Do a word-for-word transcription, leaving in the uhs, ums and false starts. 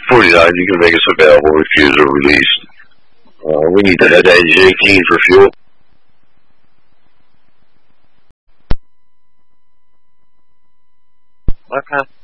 forty-nine, you can make us available, refuse or release. Uh, we need to head to edge eighteen for fuel. Okay.